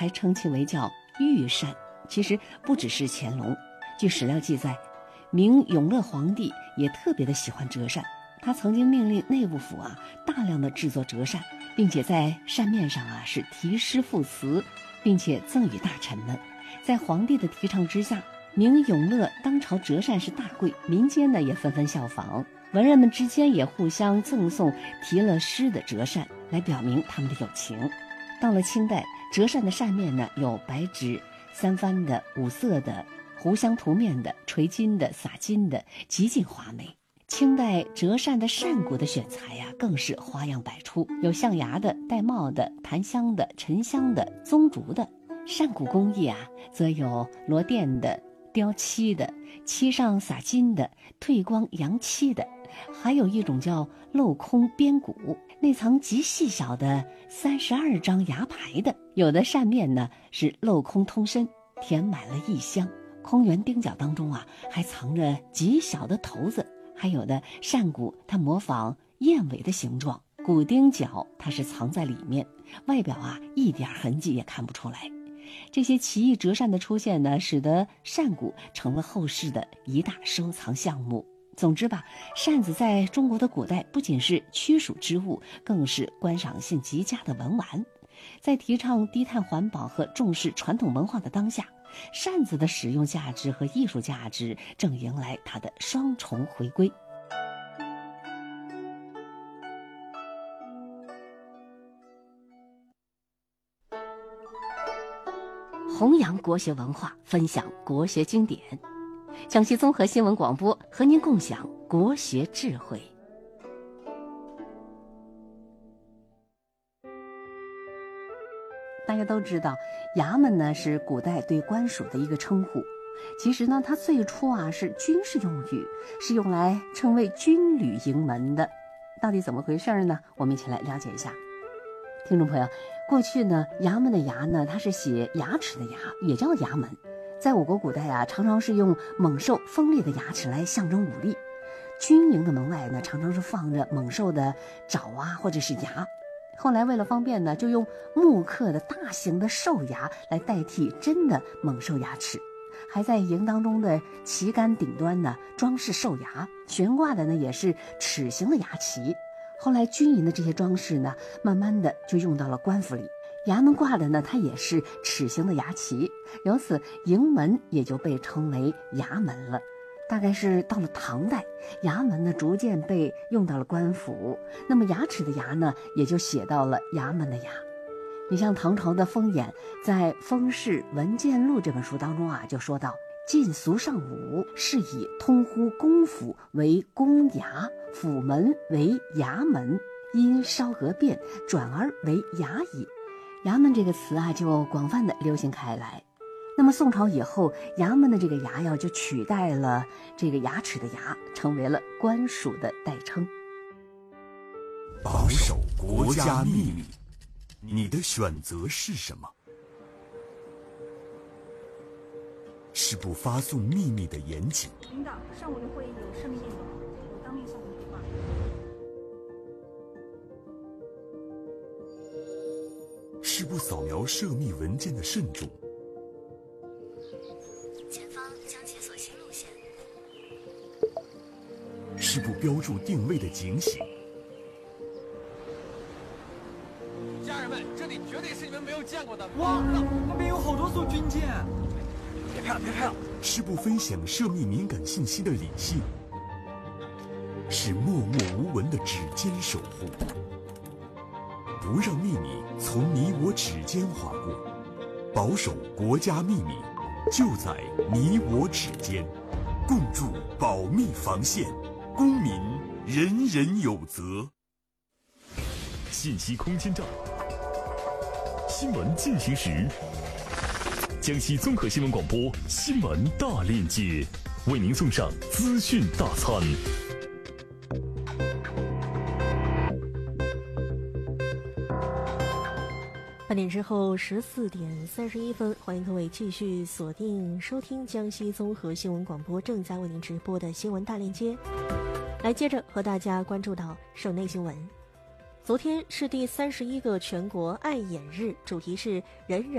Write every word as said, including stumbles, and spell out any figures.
还称其为叫御膳。其实不只是乾隆，据史料记载，明永乐皇帝也特别的喜欢折扇，他曾经命令内务府啊大量的制作折扇，并且在扇面上啊是题诗赋词，并且赠予大臣们。在皇帝的提倡之下，明永乐当朝折扇是大贵，民间呢也纷纷效仿，文人们之间也互相赠送题了诗的折扇，来表明他们的友情。到了清代，折扇的扇面呢有白纸、三番的、五色的、糊香涂面的、垂金的、洒金的，极尽华美。清代折扇的扇骨的选材呀、啊，更是花样百出，有象牙的、玳瑁的、檀香的、沉香的、棕竹的。扇骨工艺啊，则有罗钿的、雕漆的、漆上洒金的、褪光扬漆的，还有一种叫镂空边骨，内藏极细小的三十二张牙牌的。有的扇面呢是镂空通身，填满了异香，空圆钉角当中啊还藏着极小的头子。还有的扇骨它模仿燕尾的形状，骨钉角它是藏在里面，外表啊一点痕迹也看不出来。这些奇异折扇的出现呢，使得扇骨成了后世的一大收藏项目。总之吧，扇子在中国的古代不仅是驱暑之物，更是观赏性极佳的文玩。在提倡低碳环保和重视传统文化的当下，扇子的使用价值和艺术价值正迎来它的双重回归。弘扬国学文化，分享国学经典。江西综合新闻广播和您共享国学智慧。大家都知道，衙门呢是古代对官署的一个称呼。其实呢，它最初啊是军事用语，是用来称谓军旅营门的。到底怎么回事呢？我们一起来了解一下。听众朋友，过去呢，衙门的衙呢，它是写牙齿的牙，也叫衙门。在我国古代啊，常常是用猛兽锋利的牙齿来象征武力。军营的门外呢，常常是放着猛兽的爪啊，或者是牙。后来为了方便呢，就用木刻的大型的兽牙来代替真的猛兽牙齿，还在营当中的旗杆顶端呢装饰兽牙，悬挂的呢也是齿形的牙旗。后来军营的这些装饰呢，慢慢的就用到了官府里，衙门挂的呢，它也是齿形的牙旗，由此营门也就被称为衙门了。大概是到了唐代，衙门呢逐渐被用到了官府，那么牙齿的牙呢，也就写到了衙门的衙。你像唐朝的风眼在《风氏文鉴录》这本书当中啊，就说到：晋俗上武，是以通呼公府为公衙，府门为衙门，因稍讹变，转而为衙矣。衙门这个词啊，就广泛的流行开来。那么宋朝以后，衙门的这个衙要就取代了这个牙齿的牙，成为了官署的代称。 保守国家秘密，你的选择是什么？是不发送秘密的严谨。 领导，上午的会议有生命内容，我当面向您汇报。 是不扫描涉密文件的慎重。 前方将解锁新路线。 是不标注定位的警醒。 家人们，这里绝对是你们没有见过的。 哇，那边有好多艘军舰！ 别拍了，别拍了！ 是不分享涉密敏感信息的理性。是默默无闻的指尖守护。不让秘密从你我指尖划过，保守国家秘密，就在你我指尖。共筑保密防线，公民人人有责。信息空间站，新闻进行时。江西综合新闻广播新闻大链接，为您送上资讯大餐。 八点之后十四点三十一分，欢迎各位继续锁定收听江西综合新闻广播正在为您直播的新闻大链接。来接着和大家关注到省内新闻。昨天是第三十一个全国爱眼日，主题是人人